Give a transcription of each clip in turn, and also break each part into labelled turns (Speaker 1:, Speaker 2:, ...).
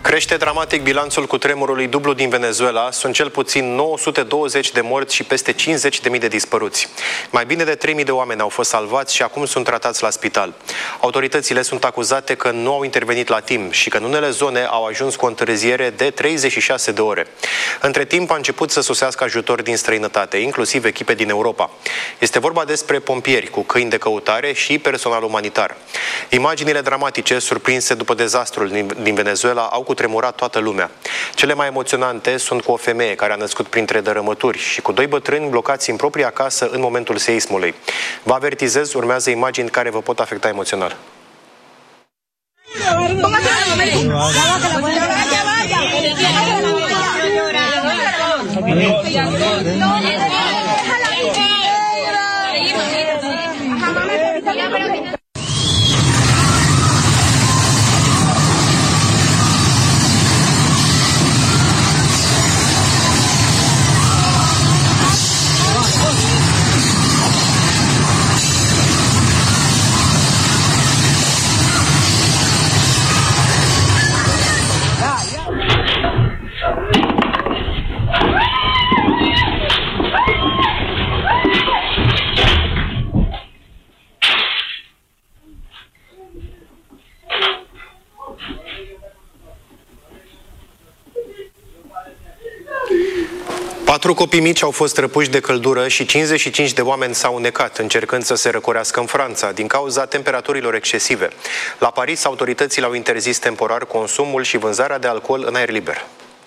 Speaker 1: Crește dramatic bilanțul cutremurului dublu din Venezuela. Sunt cel puțin 920 de morți și peste 50.000 de dispăruți. Mai bine de 3.000 de oameni au fost salvați și acum sunt tratați la spital. Autoritățile sunt acuzate că nu au intervenit la timp și că în unele zone au ajuns cu o întârziere de 36 de ore. Între timp a început să sosească ajutor din străinătate, inclusiv echipe din Europa. Este vorba despre pompieri cu câini de căutare și personal umanitar. Imaginile dramatice surprinse după dezastrul din Venezuela au cutremurat toată lumea. Cele mai emoționante sunt cu o femeie care a născut printre dărâmături și cu doi bătrâni blocați în propria casă în momentul seismului. Vă avertizez, urmează imagini care vă pot afecta emoțional. Patru copii mici au fost răpuși de căldură și 55 de oameni s-au înnecat încercând să se răcorească în Franța din cauza temperaturilor excesive. La Paris, autoritățile au interzis temporar consumul și vânzarea de alcool în aer liber.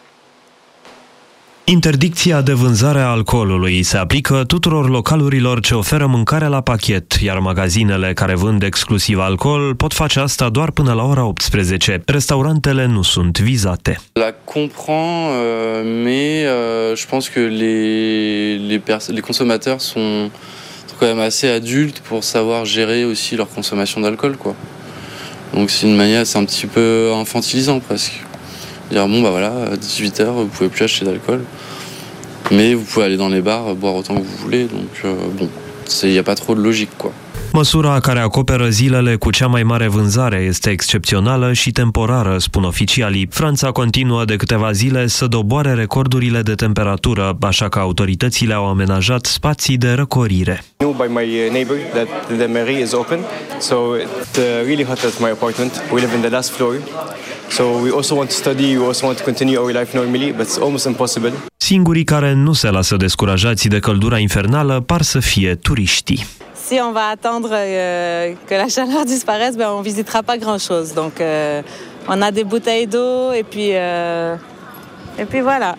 Speaker 2: Interdicția de vânzare a alcoolului se aplică tuturor localurilor ce oferă mâncare la pachet, iar magazinele care vând exclusiv alcool pot face asta doar până la ora 18. Restaurantele nu sunt vizate.
Speaker 3: La comprends, mais je pense que les consommateurs sont quand même assez adultes pour savoir gérer aussi leur consommation d'alcool, quoi. Donc c'est une manière, c'est un petit peu infantilisant presque. Dire bon bah voilà, à 18h vous pouvez plus acheter d'alcool, mais vous pouvez aller dans les bars boire autant que vous voulez, donc bon, il y a pas trop de logique, quoi.
Speaker 2: Măsura care acoperă zilele cu cea mai mare vânzare este excepțională și temporară, spun oficialii. Franța continuă de câteva zile să doboare recordurile de temperatură, așa că autoritățile au amenajat spații de răcorire.
Speaker 4: By my neighbor that the mairie is open, so it's really hot at my apartment. We live in the last floor, so we also want to study, we also want to continue our life normally, but it's almost impossible.
Speaker 2: Singurii care nu se lasă descurajați de căldura infernală par să fie turiștii.
Speaker 5: Si on va attendre que la chaleur disparaisse, ben on visitera pas grand-chose. Donc on a des bouteilles d'eau et puis voilà.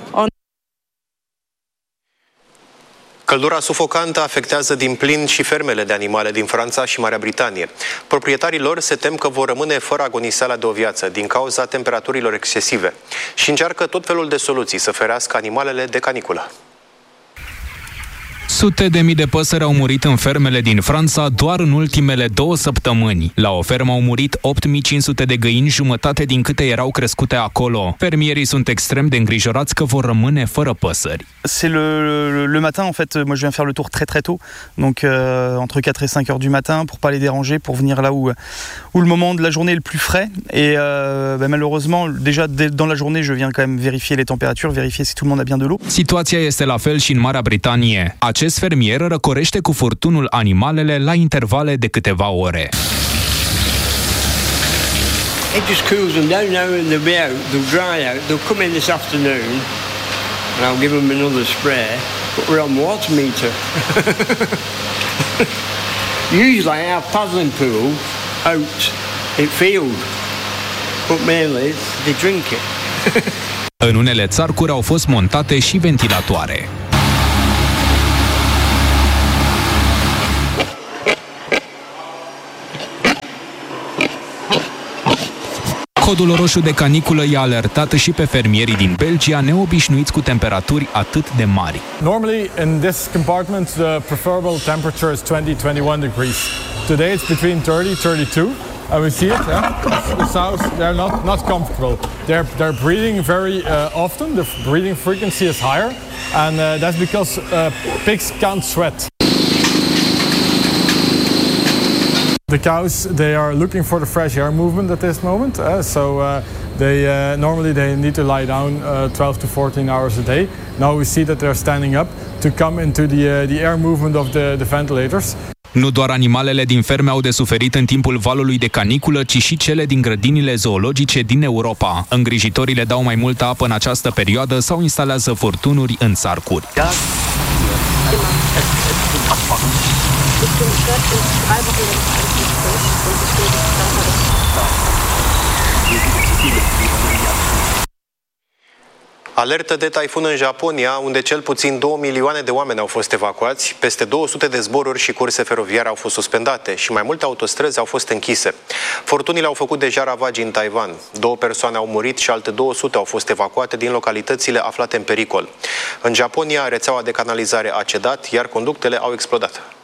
Speaker 1: Căldura sufocantă afectează din plin și fermele de animale din Franța și Marea Britanie. Proprietarii lor se tem că vor rămâne fără agoniseala de o viață din cauza temperaturilor excesive și încearcă tot felul de soluții să ferească animalele de caniculă.
Speaker 6: Sute de mii de păsări au murit în fermele din Franța doar în ultimele 2 săptămâni. La o fermă au murit 8500 de găini, jumătate din câte erau crescute acolo. Fermierii sunt extrem de îngrijorați că vor rămâne fără păsări.
Speaker 7: C'est le matin en fait, moi je viens faire le tour très très tôt. Donc entre 4 et 5 heures du matin pour pas les déranger, pour venir là où le moment de la journée est le plus frais et malheureusement déjà dans la journée je viens quand même vérifier les températures, vérifier si tout le monde a bien de l'eau.
Speaker 6: Situația este la fel și în Marea Britanie. Acest fermier răcorește cu furtunul animalele la intervale de câteva ore.
Speaker 8: It just cools them down now and they'll be out, they'll dry out, they'll come in this afternoon and I'll give them another spray, but we're on water meter. Usually I have paddling pool out in field, but mainly they drink it.
Speaker 6: În unele țarcuri au fost montate și ventilatoare. Codul roșu de caniculă i-a alertat și pe fermierii din Belgia, neobișnuiți cu temperaturi atât de mari.
Speaker 9: Normally in this compartment the preferable temperature is 20-21 degrees. Today it's between 30-32. And we see it, the sows, they're not comfortable. They're breeding very often. The breeding frequency is higher, and that's because pigs can't sweat. The cows, they are looking for the fresh air movement at this moment, normally they need to lie down 12 to 14 hours a day. Now we see that they're standing up to come into the air movement of the ventilators.
Speaker 6: Nu doar animalele din ferme au de suferit în timpul valului de caniculă, ci și cele din grădinile zoologice din Europa. Îngrijitorii le dau mai multă apă în această perioadă sau instalează furtunuri în țarcuri.
Speaker 1: Alertă de taifun în Japonia, unde cel puțin 2 milioane de oameni au fost evacuați, peste 200 de zboruri și curse feroviare au fost suspendate și mai multe autostrăzi au fost închise. Furtunile au făcut deja ravagii în Taiwan. 2 persoane au murit și alte 200 au fost evacuate din localitățile aflate în pericol. În Japonia, rețeaua de canalizare a cedat, iar conductele au explodat.